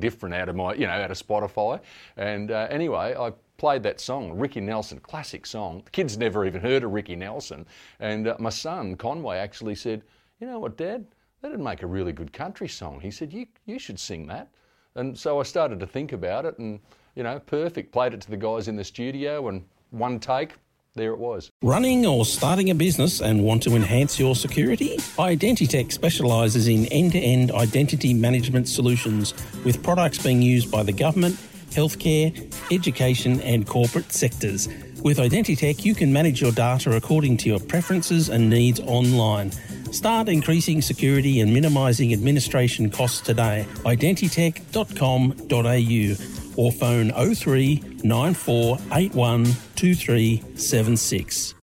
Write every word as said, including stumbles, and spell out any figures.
different out of my, you know, out of Spotify. And uh, anyway, I played that song, Ricky Nelson, classic song. The kids never even heard of Ricky Nelson. And uh, my son, Conway, actually said, you know what, Dad, that'd make a really good country song. He said, you you should sing that. And so I started to think about it and, you know, perfect. Played it to the guys in the studio and one take, there it was. Running or starting a business and want to enhance your security? Identitech specialises in end-to-end identity management solutions with products being used by the government, healthcare, education and corporate sectors. With Identitech, you can manage your data according to your preferences and needs online. Start increasing security and minimising administration costs today. identitech dot com dot a u or phone oh three nine four eight one two three seven six.